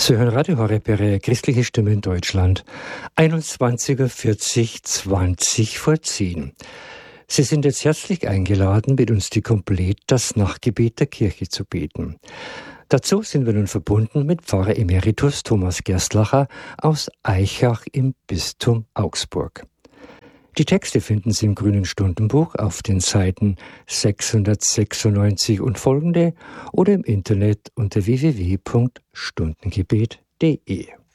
Sie hören Radio Horeb, Ihre christliche Stimme in Deutschland. 21:40, 20 vor 10. Sie sind jetzt herzlich eingeladen, mit uns die Komplett das Nachtgebet der Kirche zu beten. Dazu sind wir nun verbunden mit Pfarrer Emeritus Thomas Gerstlacher aus Aichach im Bistum Augsburg. Die Texte finden Sie im Grünen Stundenbuch auf den Seiten 696 und folgende oder im Internet unter www.stundengebet.de.